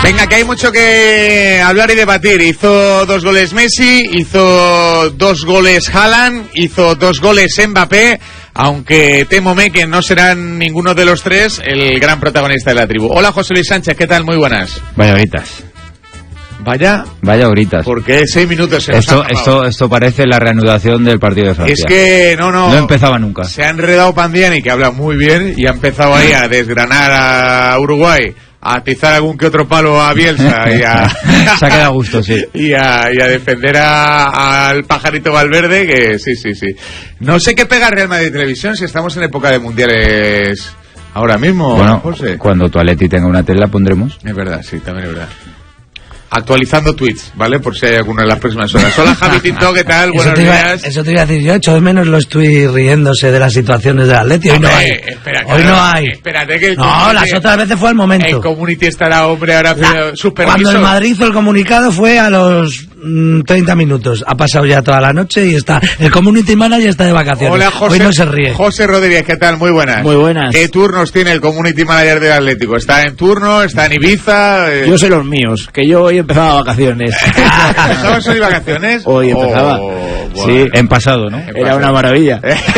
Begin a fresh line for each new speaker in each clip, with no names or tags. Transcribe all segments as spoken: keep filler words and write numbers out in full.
Venga, que hay mucho que hablar y debatir. Hizo dos goles Messi, hizo dos goles Haaland, hizo dos goles Mbappé, aunque témome que no serán ninguno de los tres el gran protagonista de la tribu. Hola, José Luis Sánchez, ¿qué tal? Muy buenas.
Vaya horitas.
Vaya.
Vaya horitas.
Porque seis minutos se nos
esto,
han
esto, esto parece la reanudación del partido de Francia.
Es que no, no.
No empezaba nunca.
Se ha enredado Pandiani, que habla muy bien, y ha empezado ahí a desgranar a Uruguay, a atizar algún que otro palo a Bielsa y a...
Se ha quedado a gusto, sí.
Y a, y a defender a, al pajarito Valverde, que sí, sí, sí. No sé qué pega Real Madrid Televisión si estamos en época de mundiales ahora mismo,
bueno,
José.
Cuando tu Atleti tenga una tele la pondremos.
Es verdad, sí, también es verdad. Actualizando tweets, ¿vale? Por si hay alguna en las próximas horas. Hola, Javi Tinto, ¿qué tal? Buenos
eso te iba,
días.
Eso te iba a decir yo, echo de menos lo estoy riéndose de las situaciones del Atleti. Hoy
Hombre,
no hay.
Espera,
Hoy
claro,
no hay.
Espérate que el
no,
community,
las otras veces fue al momento.
El Community estará, hombre, ahora
La,
sus permisos.
Cuando el Madrid hizo el comunicado fue a los mmm, treinta minutos. Ha pasado ya toda la noche y está. El Community Manager está de vacaciones.
Hola, José.
Hoy no se ríe.
José Rodríguez, ¿qué tal? Muy buenas.
Muy buenas.
¿Qué turnos tiene el Community Manager del Atlético? ¿Está en turno? ¿Está en Ibiza? Eh...
Yo sé los míos, que yo hoy empezaba vacaciones.
¿Empezabas hoy vacaciones?
Hoy empezaba.
Oh, bueno.
Sí, en pasado, ¿no?
En Era pasado. Una maravilla.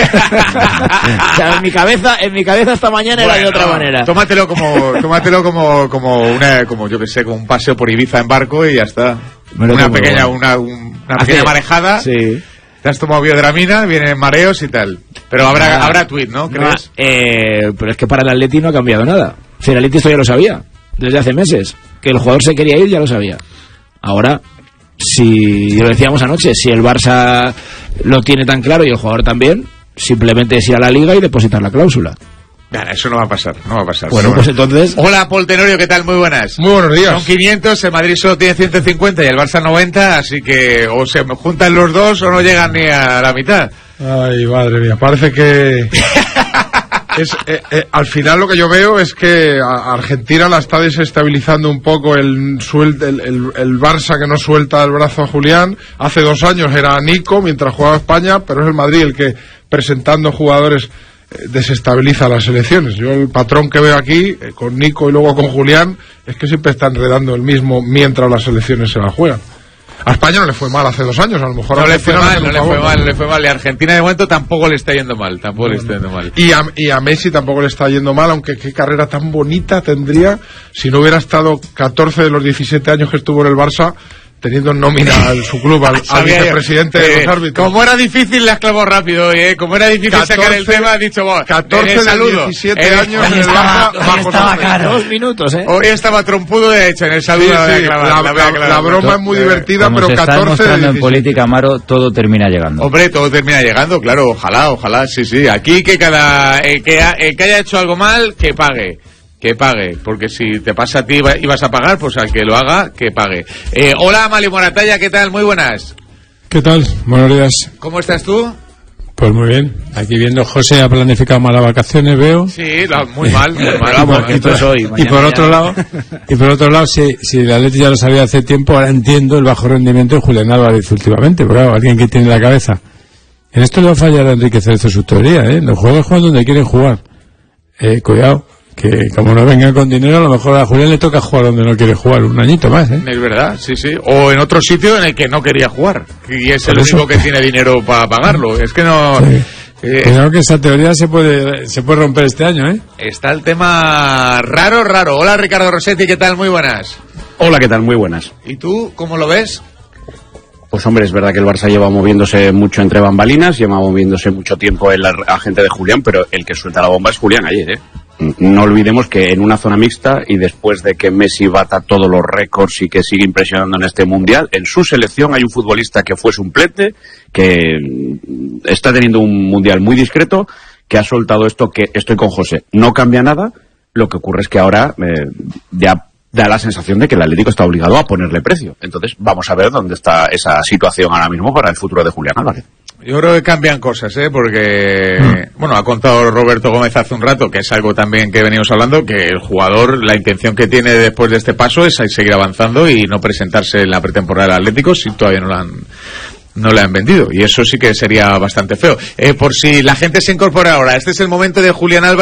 O sea, en mi cabeza, en mi cabeza esta mañana bueno, era de otra manera.
Tómatelo como, tómatelo como, como una, como yo que sé, como un paseo por Ibiza en barco y ya está. Una pequeña, una, una pequeña Hace, marejada.
Sí.
Te has tomado biodramina, vienen mareos y tal. Pero habrá, ah, habrá tuit, ¿no? ¿Crees?
No, eh, pero es que para el Atleti no ha cambiado nada. Si el Atleti esto ya lo sabía, desde hace meses. Que el jugador se quería ir, ya lo sabía. Ahora, si lo decíamos anoche, si el Barça lo tiene tan claro y el jugador también, simplemente es ir a la Liga y depositar la cláusula.
Nah, eso no va a pasar, no va a pasar.
Bueno, pues entonces...
Hola, Paul Tenorio, ¿qué tal? Muy buenas.
Muy buenos días.
Son quinientos, el Madrid solo tiene ciento cincuenta y el Barça noventa, así que o se juntan los dos o no llegan ni a la mitad.
Ay, madre mía, parece que... es, eh, eh, al final lo que yo veo es que a Argentina la está desestabilizando un poco el, suel, el, el, el Barça que no suelta el brazo a Julián. Hace dos años era Nico mientras jugaba España, pero es el Madrid el que presentando jugadores desestabiliza las selecciones. Yo el patrón que veo aquí eh, con Nico y luego con Julián es que siempre está enredando el mismo mientras las selecciones se la juegan. A España no le fue mal hace dos años, a lo mejor
no
a
le fue mal, no le
favor.
fue mal, no le fue mal. Y a Argentina de momento tampoco le está yendo mal, tampoco bueno. le está yendo mal.
Y a, y a Messi tampoco le está yendo mal, aunque qué carrera tan bonita tendría si no hubiera estado catorce de los diecisiete años que estuvo en el Barça teniendo en nómina a su club, al, al vicepresidente eh, de los árbitros.
Como era difícil, le has clavado rápido hoy, ¿eh? Como era difícil catorce, sacar el tema, ha dicho, bueno,
catorce de diecisiete eh, años en el Barça, bajo
estaba caro.
Dos minutos, ¿eh?
Hoy estaba trompudo, de hecho, en el saludo.
Sí, sí, la, la, la, la, la broma es muy divertida,
como
pero
se
catorce
está demostrando
de
en política, Amaro, todo termina llegando.
Hombre, todo termina llegando, claro, ojalá, ojalá, sí, sí. Aquí que cada, el que, ha, el que haya hecho algo mal, que pague. Que pague, porque si te pasa a ti y vas a pagar, pues al que lo haga, que pague. Eh, hola, Mali Moratalla, ¿qué tal? Muy buenas.
¿Qué tal? Buenos días.
¿Cómo estás tú?
Pues muy bien. Aquí viendo José ha planificado malas vacaciones, veo.
Sí, no, muy mal, muy mal.
Vamos, esto es hoy.
Y por otro lado, y por otro lado, si, si el Atleti ya lo sabía hace tiempo, ahora entiendo el bajo rendimiento de Julián Álvarez últimamente, pero claro, alguien que tiene la cabeza. En esto le va a fallar a Enrique Cerezo su teoría, ¿eh? Los jugadores juegan donde quieren jugar. Eh, cuidado. Que como no vengan con dinero, a lo mejor a Julián le toca jugar donde no quiere jugar, un añito más, ¿eh?
Es verdad, sí, sí. O en otro sitio en el que no quería jugar. Y es el único que tiene dinero para pagarlo. Es que no...
Sí.
Eh,
Creo que esa teoría se puede se puede romper este año, ¿eh?
Está el tema raro, raro. Hola, Ricardo Rossetti, ¿qué tal? Muy buenas.
Hola, ¿qué tal? Muy buenas.
¿Y tú, cómo lo ves?
Pues hombre, es verdad que el Barça lleva moviéndose mucho entre bambalinas, lleva moviéndose mucho tiempo el agente de Julián, pero el que suelta la bomba es Julián ayer, ¿eh? No olvidemos que en una zona mixta y después de que Messi bata todos los récords y que sigue impresionando en este mundial, en su selección hay un futbolista que fue suplente, que está teniendo un mundial muy discreto, que ha soltado esto, que estoy con José, no cambia nada. Lo que ocurre es que ahora eh, ya da la sensación de que el Atlético está obligado a ponerle precio. Entonces vamos a ver dónde está esa situación ahora mismo para el futuro de Julián Álvarez.
Yo creo que cambian cosas, ¿eh? Porque, mm. bueno, ha contado Roberto Gómez hace un rato, que es algo también que venimos hablando, que el jugador, la intención que tiene después de este paso es seguir avanzando y no presentarse en la pretemporada del Atlético si todavía no la han, no le han vendido. Y eso sí que sería bastante feo. Eh, por si la gente se incorpora ahora, este es el momento de Julián Álvarez.